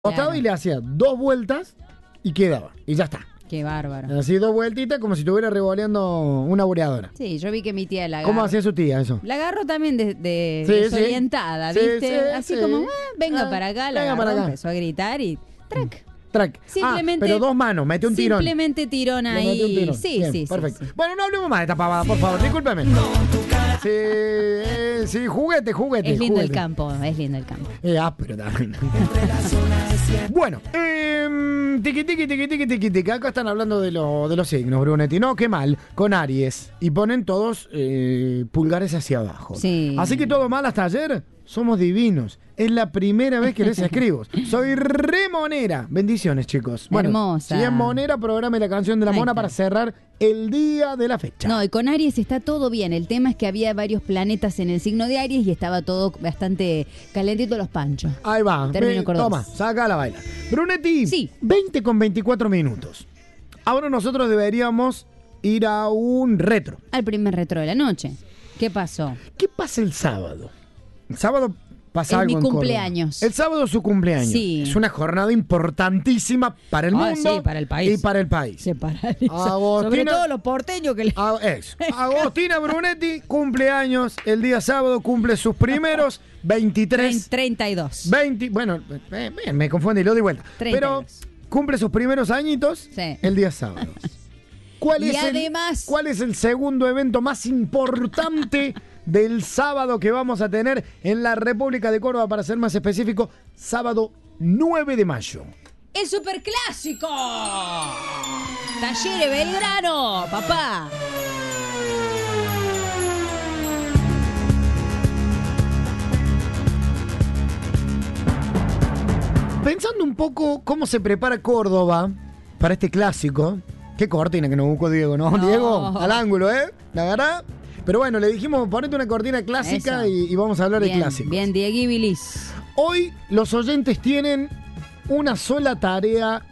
Claro. Y le hacía 2 vueltas y quedaba. Y ya está. Qué bárbaro. Así 2 vueltitas como si estuviera revoleando una boreadora. Sí, yo vi que mi tía la agarró. ¿Cómo hacía su tía eso? La agarró también Sí, desorientada, sí. ¿viste? Sí, Así sí. como, venga para acá, la venga agarró, para acá. empezó a gritar y ¡trac! Track. Simplemente- pero 2 manos, mete un tirón. Simplemente tirón Le ahí. metió un tirón. Sí, Bien, sí, perfecto. sí, sí. Bueno, no hablemos más de esta pavada, por favor, discúlpeme. Sí, juguete. Es lindo el juguete. campo, es lindo el campo. Pero también. Bueno, tiqui. Acá están hablando de los signos, Brunetti. No, qué mal, con Aries. Y ponen todos pulgares hacia abajo. Sí. Así que todo mal hasta ayer. Somos divinos. Es la primera vez que les escribo. Soy re monera. Bendiciones, chicos. Bueno, Hermosa. si es monera, programe la canción de la Ahí mona está. para cerrar el día de la fecha. No, y con Aries está todo bien. El tema es que había varios planetas en el signo de Aries y estaba todo bastante calentito los panchos. Ahí va. Término cordobés. Toma, saca la baila. Brunetti, Sí. 20 con 24 minutos. Ahora nosotros deberíamos ir a un retro. Al primer retro de la noche. ¿Qué pasó? ¿Qué pasa el sábado? El sábado pasa Es algo mi en Córdoba. cumpleaños. El sábado es su cumpleaños. Sí. Es una jornada importantísima para el mundo Sí, para el país. y para el país. Se paraliza. Agostina- Sobre todo los porteños que le... Eso. Agostina Brunetti, cumpleaños el día sábado, cumple sus primeros 23. 32. 20, bueno, me confundí, lo doy vuelta. 32. Pero cumple sus primeros añitos Sí. el día sábado. ¿Cuál Y es además- ¿Cuál es el segundo evento más importante del sábado que vamos a tener en la República de Córdoba, para ser más específico, sábado 9 de mayo? ¡El superclásico! Talleres Belgrano, papá. Pensando un poco cómo se prepara Córdoba para este clásico. Qué cortina que nos buscó Diego, ¿no? No. Diego, al ángulo, ¿eh? La verdad. Pero bueno, le dijimos, ponete una cortina clásica Eso. y vamos a hablar Bien, de clásicos. bien, Diegui Bilis. Hoy los oyentes tienen una sola tarea.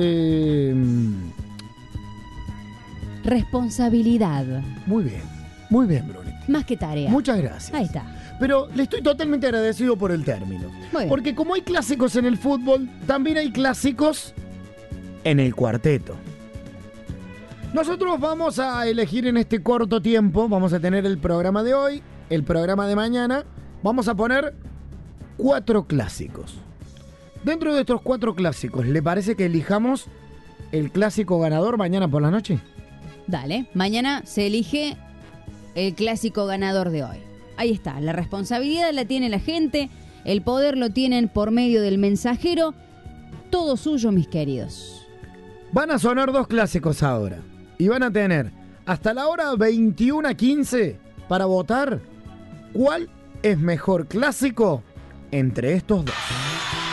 Responsabilidad. Muy bien, Brunetti. Más que tarea. Muchas gracias. Ahí está. Pero le estoy totalmente agradecido por el término. Muy bien. Porque como hay clásicos en el fútbol, también hay clásicos en el cuarteto. Nosotros vamos a elegir en este corto tiempo, vamos a tener el programa de hoy, el programa de mañana, vamos a poner 4 clásicos. Dentro de estos 4 clásicos, ¿le parece que elijamos el clásico ganador mañana por la noche? Dale. Mañana se elige el clásico ganador de hoy. Ahí está. La responsabilidad la tiene la gente. El poder lo tienen por medio del mensajero. Todo suyo, mis queridos. Van a sonar 2 clásicos ahora. Y van a tener hasta la hora 21:15 para votar cuál es mejor clásico entre estos 2.